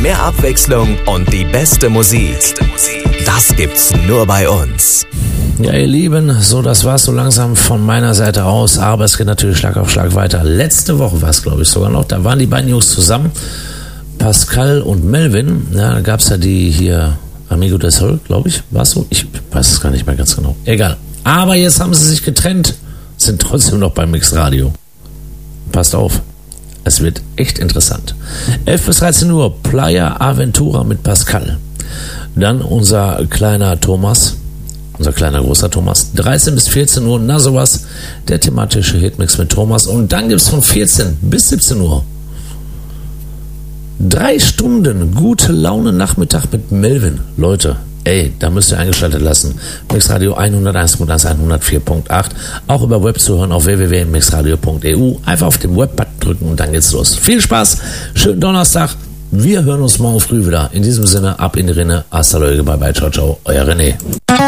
mehr Abwechslung und die beste Musik. Das gibt's nur bei uns. Ja, ihr Lieben, so das war's so langsam von meiner Seite aus, aber es geht natürlich Schlag auf Schlag weiter. Letzte Woche war es, glaube ich, sogar noch, da waren die beiden Jungs zusammen, Pascal und Melvin, ja, da gab's ja die hier Amigo del Sol, glaube ich, war es so? Ich weiß es gar nicht mehr ganz genau. Egal. Aber jetzt haben sie sich getrennt, sind trotzdem noch beim Mixradio. Passt auf, es wird echt interessant. 11 bis 13 Uhr, Playa Aventura mit Pascal. Dann unser kleiner Thomas, unser kleiner großer Thomas. 13 bis 14 Uhr, na sowas, der thematische Hitmix mit Thomas. Und dann gibt's von 14 bis 17 Uhr 3 Stunden gute Laune Nachmittag mit Melvin. Leute, ey, da müsst ihr eingeschaltet lassen. Mixradio 101.1, 104.8. Auch über Web zu hören auf www.mixradio.eu. Einfach auf den Web-Button drücken und dann geht's los. Viel Spaß, schönen Donnerstag. Wir hören uns morgen früh wieder. In diesem Sinne, ab in die Rinne. Hasta luego, bye bye, ciao, ciao. Euer René.